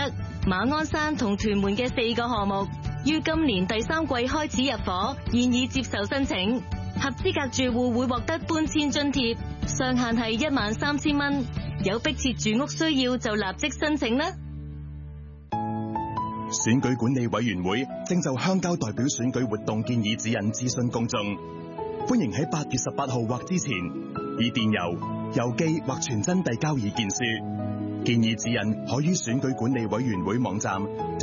馬鞍山同屯門嘅4個項目，於今年第3季開始入伙，現已接受申請。合資格住戶會獲得搬遷津貼，上限係13,000蚊。有迫切住屋需要就立即申請啦。 選舉管理委員會正就鄉郊代表選舉活動建議指引諮詢公眾，歡迎喺8月18號或之前以電郵、郵寄或傳真遞交意見書。建議指引可於選舉管理委員會網站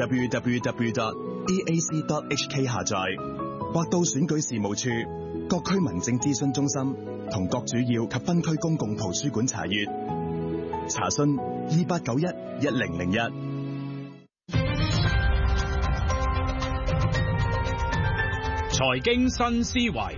www.eac.hk 下載，或到選舉事務處、各區民政諮詢中心同各主要及分區公共圖書館查閱。查詢2891-1001。 財經新思維，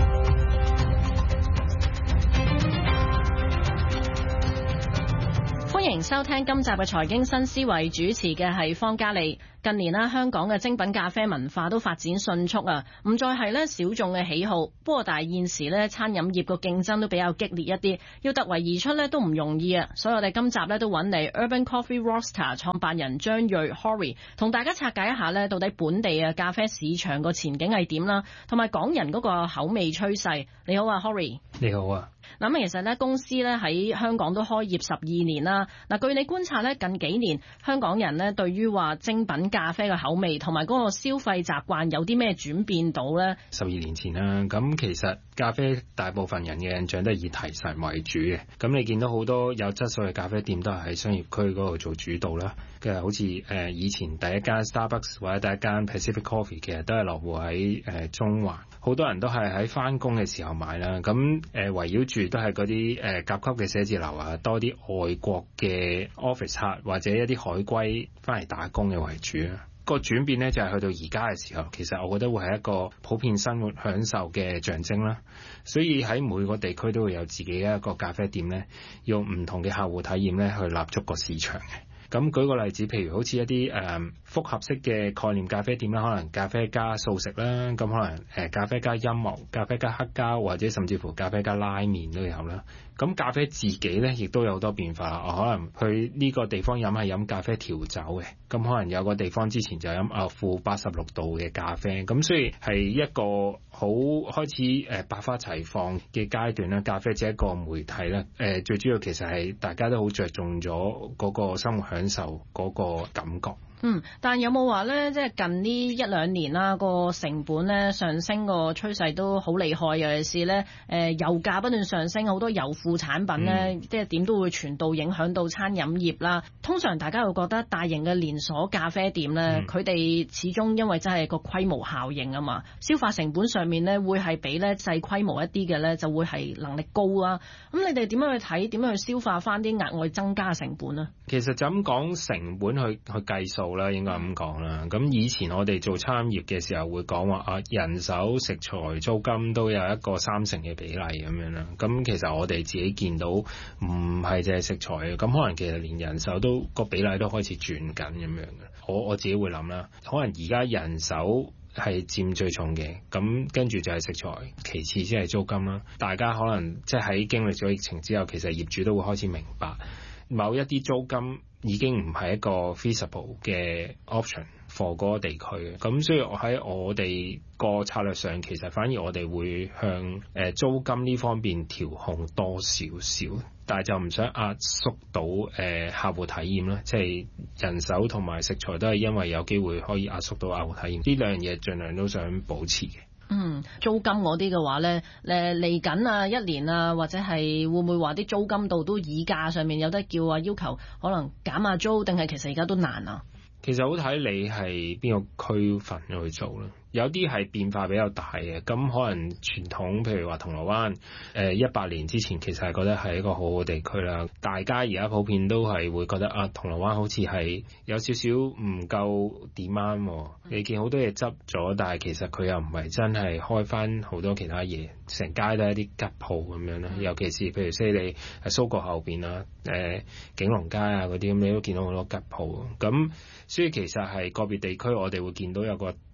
歡迎收聽今集嘅財經新思維，主持嘅係方嘉利。近年啦，香港嘅精品咖啡文化都發展迅速啊，唔再係咧小眾嘅喜好。不過但係現時咧餐飲業個競爭都比較激烈一啲，要突圍而出咧都唔容易啊。所以我哋今集咧都揾嚟 Urban Coffee Roaster 創辦人張睿 Horry 同大家拆解一下咧，到底本地嘅咖啡市場個前景係點啦，同埋港人嗰個口味趨勢。你好啊 Horry。 你好啊。 咁其實咧公司咧喺香港都開業12年啦。嗱，據你觀察咧，近幾年香港人咧對於話精品咖啡嘅口味同埋嗰個消費習慣有啲咩轉變到咧 ？12年前啦，咁其實咖啡大部分人嘅印象都係以提神為主嘅。咁你見到好多有質素嘅咖啡店都係喺商業區嗰度做主導啦。嘅好似以前第一間 Starbucks 或者第一間 Pacific Coffee 其實都係落戶喺中環，好多人都係喺返工嘅時候買啦。咁圍繞住都係嗰啲甲級嘅寫字樓啊，多啲外國嘅 office 客或者一啲海歸返嚟打工嘅為主啊。個轉變呢就係去到而家嘅時候，其實我覺得會係一個普遍生活享受嘅象徵啦。所以喺每個地區都會有自己一個咖啡店呢，用唔同嘅客戶體驗呢去立足個市場嘅。咁舉個例子，譬如好似一啲複合式嘅概念咖啡店啦，可能咖啡加素食啦，咁可能咖啡加音樂、咖啡加黑膠，或者甚至乎咖啡加拉麵都有啦。咁咖啡自己咧，亦都有好多變化。我可能去呢個地方飲係飲咖啡調酒嘅，咁可能有個地方之前就飲負86度嘅咖啡。咁所以係一個好開始百花齊放嘅階段啦。咖啡只係一個媒體啦。最主要其實係大家都好着重咗嗰個生活享受嗰個感覺。 但有冇話咧，即係近呢1-2年啦，個成本咧上升個趨勢都好厲害，尤其是咧油價不斷上升，好多油副產品咧，即係點都會傳導影響到餐飲業啦。通常大家會覺得大型嘅連鎖咖啡店咧，佢哋始終因為真係個規模效應啊嘛，消化成本上面咧會係比咧細規模一啲嘅咧就會係能力高啦。咁你哋點樣去睇？點樣去消化翻啲額外增加嘅成本啊？ 其實就咁講成本去計數啦，應該咁講啦。咁以前我哋做餐飲業嘅時候會講話人手、食材、租金都有一個3成嘅比例咁樣啦。咁其實我哋自己見到唔係淨係食材嘅，咁可能其實連人手都個比例都開始轉緊咁樣嘅。我自己會諗啦，可能而家人手係佔最重嘅，咁跟住就係食材，其次先係租金啦。大家可能即係喺經歷咗疫情之後，其實業主都會開始明白某一啲租金已經唔係一個 feasible 嘅 option for 嗰個地區，咁所以喺我哋個策略上，其實反而我哋會向租金呢方面調控多少少，但係就唔想壓縮到客戶體驗啦，即係人手同埋食材都係因為有機會可以壓縮到客戶體驗，呢兩樣嘢盡量都想保持嘅。 租金嗰啲嘅話咧，嚟緊啊1年啊，或者係會唔會話啲租金度都議價上面有得叫啊，要求可能減下租，定係其實而家都難啊？ 其實好睇你係邊個區份去做啦。有啲係變化比較大嘅，咁可能傳統譬如話銅鑼灣100年之前其實係覺得係一個好好地區啦。大家而家普遍都係會覺得銅鑼灣好似係有少少唔夠demand。你見好多嘢執咗，但係其實佢又唔係真係開翻好多其他嘢，成街都係一啲吉鋪咁樣啦。尤其是譬如你喺蘇角後邊啊、景隆街啊嗰啲咁，你都見到好多吉鋪。咁所以其實係個別地區我哋會見到有個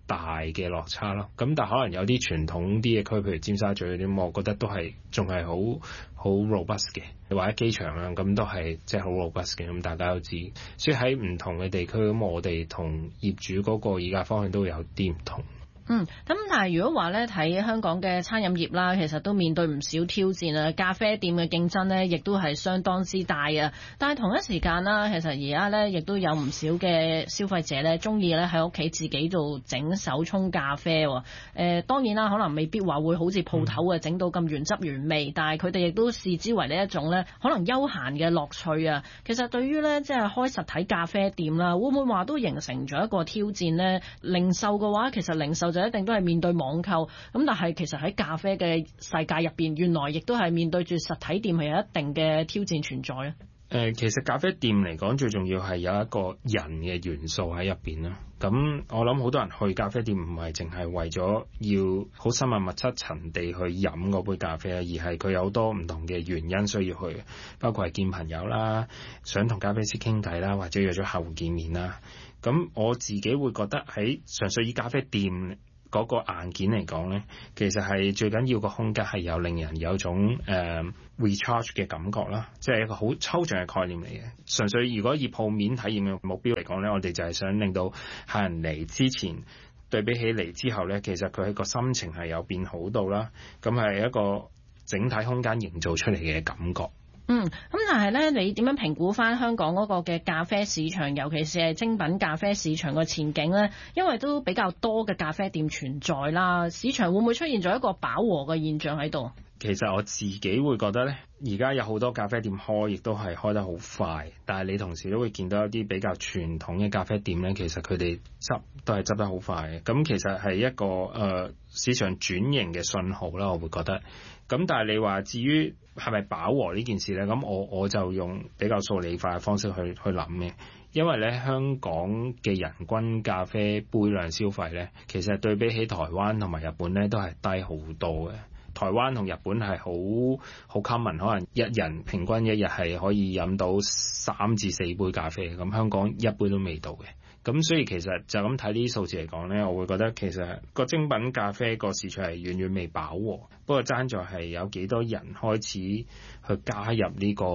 大嘅落差咯。咁但係可能有啲傳統啲嘅區，譬如尖沙咀嗰啲，我覺得都係仲係好 robust 嘅，或者機場啦，咁都係即係好 robust 嘅。咁大家都知，所以喺唔同嘅地區，咁我哋同業主嗰個議價方向都有啲唔同。 咁但係如果話咧睇香港嘅餐飲業啦，其實都面對唔少挑戰啊，咖啡店嘅競爭呢，亦都係相當之大啊。但係同一時間啦，其實而家呢，亦都有唔少嘅消費者呢，中意咧喺屋企自己度整手沖咖啡。當然啦，可能未必話會好似鋪頭啊整到咁原汁原味，但係佢哋亦都視之為呢一種呢可能休閒嘅樂趣啊。其實對於呢，即係開實體咖啡店啦，會唔會話都形成咗一個挑戰呢？零售嘅話，其實零售就一定都係面對網購，咁但係其實喺咖啡嘅世界入邊，原來亦都係面對住實體店係有一定嘅挑戰存在啊。 其實咖啡店嚟講，最重要係有一個人嘅元素喺入邊啦。咁我諗好多人去咖啡店唔係淨係為咗要好深入密七層地去飲嗰杯咖啡，而係佢有好多唔同嘅原因需要去，包括係見朋友啦，想同咖啡師傾偈啦，或者約咗客戶見面啦。咁我自己會覺得喺純粹以咖啡店嗰個硬件嚟講呢，其實係最緊要個空間係有令人有種recharge 嘅感覺啦，即係一個好抽象嘅概念嚟嘅。純粹如果以鋪面體驗嘅目標嚟講呢，我哋就係想令到客人嚟之前對比起嚟之後呢，其實佢喺個心情係有變好到啦，咁係一個整體空間營造出嚟嘅感覺。 咁但係咧，你點樣評估翻香港嗰個嘅咖啡市場，尤其是係精品咖啡市場嘅前景呢？因為都比較多嘅咖啡店存在啦，市場會唔會出現咗一個飽和嘅現象喺度？ 其實我自己會覺得呢，而家有好多咖啡店開，亦都係開得好快，但係你同時都會見到一啲比較傳統嘅咖啡店呢，其實佢哋都係執得好快嘅。咁其實係一個市場轉型嘅信號啦，我會覺得。咁但係你話至於係咪飽和呢件事呢？咁我就用比較數理化嘅方式去諗嘅，因為咧香港嘅人均咖啡杯量消費呢，其實對比起台灣同埋日本呢，都係低好多嘅。台灣同日本係好 common， 可能一人平均一日係可以飲到3至4杯咖啡，咁香港一杯都未到嘅。咁所以其實就咁睇呢啲數字嚟講呢，我會覺得其實個精品咖啡個市場係遠遠未飽和，不過爭在係有幾多人開始去加入呢個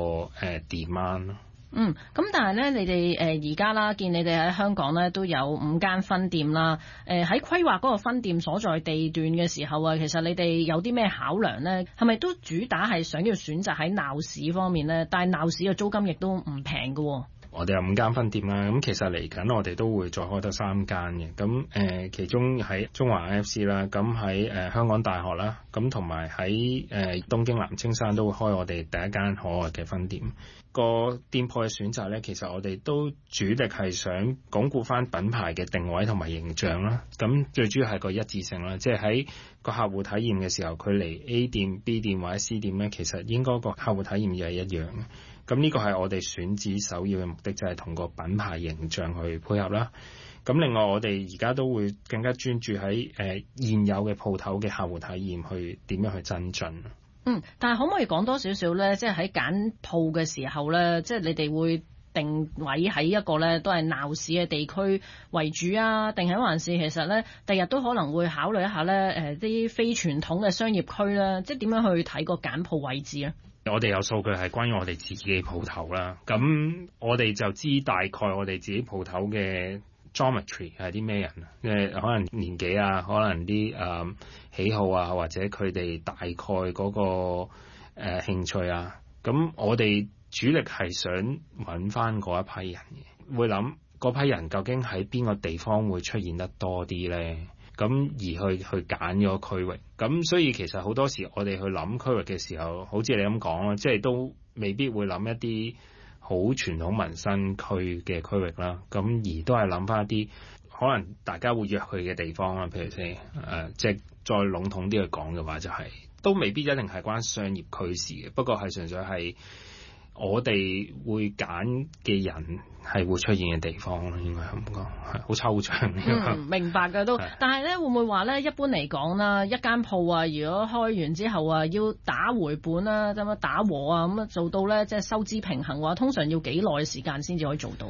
demand 咯。 咁但係咧，你哋而家啦，見你哋喺香港咧都有5間分店啦。喺規劃嗰個分店所在地段嘅時候啊，其實你哋有啲咩考量呢？係咪都主打係想要選擇喺鬧市方面呢？但係鬧市嘅租金亦都唔平㗎。 我哋有5間分店啦，咁其實嚟緊我哋都會再開多3間嘅，咁其中喺中環 IFC 啦，咁喺香港大學啦，咁同埋喺東京南青山都會開我哋第一間可愛嘅分店。個店鋪嘅選擇呢，其實我哋都主力係想鞏固翻品牌嘅定位同埋形象啦。咁最主要係個一致性啦，即係喺個客戶體驗嘅時候，佢嚟 A 店、B 店或者 C 店呢，其實應該個客戶體驗又係一樣嘅。咁呢個係我哋選址首要嘅目的，就係同個品牌形象去配合啦。咁另外我哋而家都會更加專注喺現有嘅鋪頭嘅客戶體驗，去點樣去增進。 但係可唔可以講多少少咧？即係喺揀鋪嘅時候咧，即係你哋會定位喺一個咧都係鬧市嘅地區為主啊？定係還是其實咧第日都可能會考慮一下咧啲非傳統嘅商業區啦？即係點樣去睇個揀鋪位置咧？ 我哋有數據係關於我哋自己嘅鋪頭啦，咁我哋就知大概我哋自己鋪頭嘅 geometry 係啲咩人啊？可能年紀啊，可能啲喜好啊，或者佢哋大概嗰個興趣啊。咁我哋主力係想揾翻嗰一批人嘅，會諗嗰批人究竟喺邊個地方會出現得多啲咧？咁而去揀咗個區域，咁所以其實好多時我哋去諗區域嘅時候，好似你咁講啦，即係都未必會諗一啲好傳統民生區嘅區域啦。咁而都係諗翻一啲可能大家會約去嘅地方啦。譬如即係再籠統啲去講嘅話，就係都未必一定係關商業區事嘅，不過係純粹係我哋會揀嘅人係會出現嘅地方咯，應該咁講，係好抽象。 明白㗎都，但係咧會唔會話咧？一般嚟講啦，一間鋪啊，如果開完之後啊，要打回本啦，咁樣打和啊，咁啊做到咧即係收支平衡嘅話，通常要幾耐時間先至可以做到？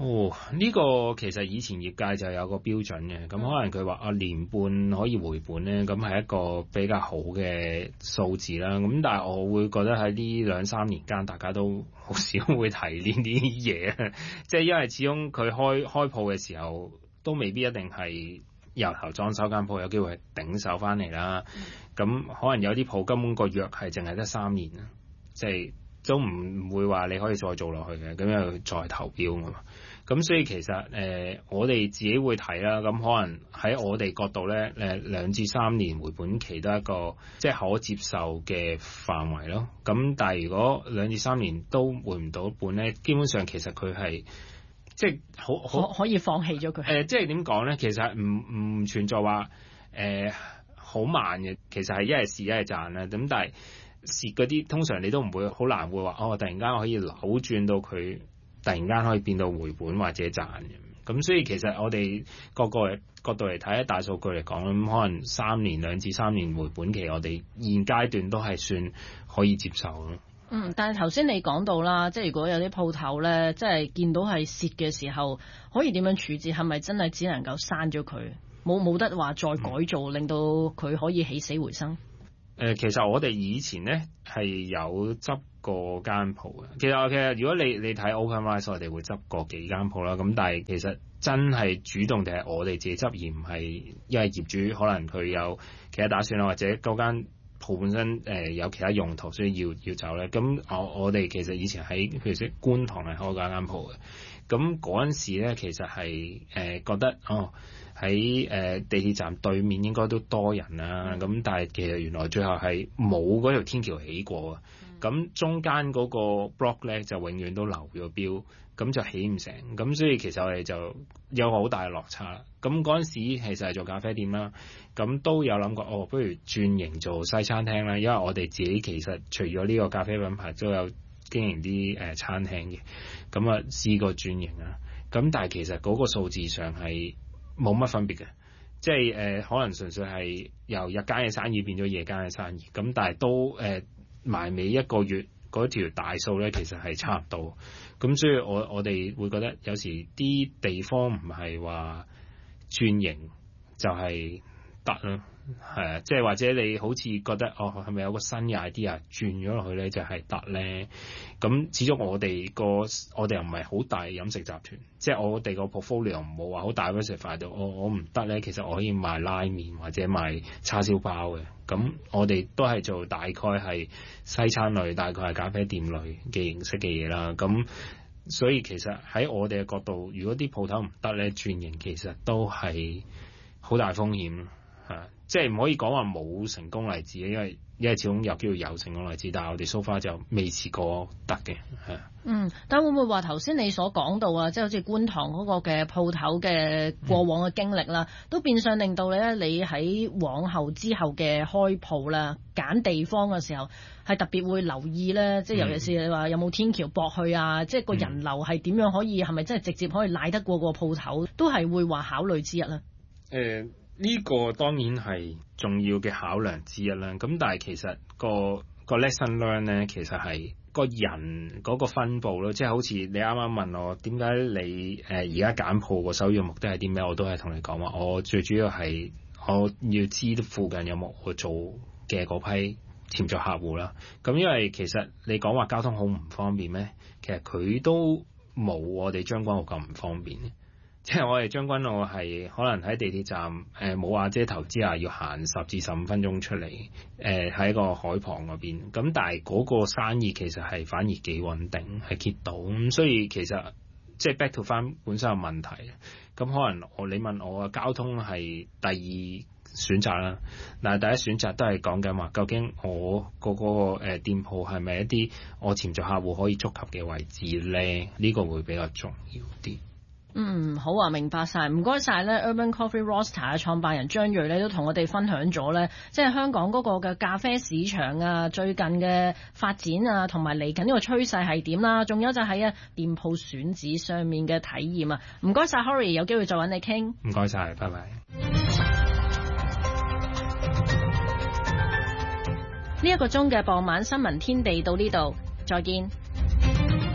呢個其實以前業界就有個標準嘅，咁可能佢話年半可以回本咧，咁係一個比較好嘅數字啦。咁但係我會覺得喺呢2-3年間，大家都好少會提呢啲嘢，即係因為始終佢開鋪嘅時候都未必一定係由頭裝修間鋪，有機會係頂手翻嚟啦。咁可能有啲鋪根本個約係淨係得3年啦，即係都唔會話你可以再做落去嘅，咁又再投標㗎嘛。咁所以其實我哋自己會睇啦，咁可能喺我哋角度咧2至3年回本期都係一個即係可接受嘅範圍咯。咁但係如果2至3年都回唔到本咧，基本上其實佢係即係好可以放棄咗佢。 即係點講咧？其實唔存在話好慢嘅，其實係一係蝕一係賺啦。咁但係蝕嗰啲通常你都唔會好難會話突然間可以扭轉到佢。突然間可以變到回本或者賺嘅，咁所以其實我哋各個角度嚟睇，大數據嚟講，咁可能2至3年回本期，我哋現階段都係算可以接受咯。 但係頭先你講到啦，即係如果有啲鋪頭咧，即係見到係蝕嘅時候，可以點樣處置？係咪真係只能夠刪咗佢？冇得話再改造，令到佢可以起死回生？ 其實我哋以前咧係有執過間鋪嘅。其實如果你睇 OpenRice， 我哋會執過幾間鋪啦。咁但係其實真係主動定係我哋自己執，而唔係因為業主可能佢有其他打算啦，或者嗰間鋪本身有其他用途，所以要走咧。咁我哋其實以前喺譬如說觀塘係開過間鋪嘅。咁嗰陣時咧，其實係覺得喺地鐵站對面應該都多人啦。咁但係其實原來最後係冇嗰條天橋起過啊。咁中間嗰個 block 咧就永遠都流咗標，咁就起唔成。咁所以其實我哋就有好大嘅落差啦。咁嗰陣時其實係做咖啡店啦，咁都有諗過不如轉型做西餐廳啦。因為我哋自己其實除咗呢個咖啡品牌，都有經營啲餐廳嘅。咁啊試過轉型啦。咁但係其實嗰個數字上係冇乜分別嘅，即係可能純粹係由日間嘅生意變咗夜間嘅生意。咁但係都埋尾一個月嗰條大數咧，其實係差唔多。咁所以我哋會覺得有時啲地方唔係話轉型就係得咯，係啊，即係或者你好似覺得係咪有個新嘅 idea 轉咗落去咧就係得咧？咁始終我哋又唔係好大飲食集團，即係我哋個 portfolio 唔好話好大 diversify 到我唔得咧。其實我可以賣拉麵或者賣叉燒包嘅。咁我哋都係做大概係西餐類，大概係咖啡店類嘅形式嘅嘢啦。咁所以其實喺我哋嘅角度，如果啲鋪頭唔得咧，轉型其實都係好大風險。即係唔可以講話冇成功例子，因為始終有機會有成功例子，但係我哋 so far 就未試過得嘅。 但會唔會話頭先你所講到啊，即係好似觀塘嗰個嘅鋪頭嘅過往嘅經歷啦，都變相令到你喺往後之後嘅開鋪啦，揀地方嘅時候係特別會留意咧，即係尤其是你話有冇天橋駁去啊，即係個人流係點樣可以係咪真係直接可以賴得過個鋪頭，都係會話考慮之一啦。 呢個當然係重要嘅考量之一啦。咁但係其實個 lesson learn 咧，其實係個人嗰個分佈咯。即係好似你啱啱問我點解你而家揀鋪個首要目的係啲咩，我都係同你講話，我最主要係我要知附近有冇我做嘅嗰批潛在客戶啦。咁因為其實你講話交通好唔方便咩？其實佢都冇我哋將軍澳咁唔方便。即係我哋將軍澳係可能喺地鐵站冇瓦遮頭之下要行10至15分鐘出嚟，喺個海旁嗰邊。咁但係嗰個生意其實係反而幾穩定，係 keep 到。咁所以其實即係 back to 翻本身嘅問題。咁可能你問我嘅交通係第二選擇啦，但係第一選擇都係講緊話，究竟我嗰個店鋪係咪一啲我潛在客戶可以觸及嘅位置咧？呢個會比較重要啲。 好啊，明白晒，唔該晒咧。Urban Coffee Roaster 嘅創辦人張睿咧，都同我哋分享咗咧，即係香港嗰個嘅咖啡市場啊，最近嘅發展啊，同埋嚟緊呢個趨勢係點啦。仲有就係店鋪選址上面嘅體驗啊。唔該晒 Horry， 有機會再揾你傾。 唔該晒，拜拜。 呢一個鐘嘅傍晚新聞天地到呢度，再見。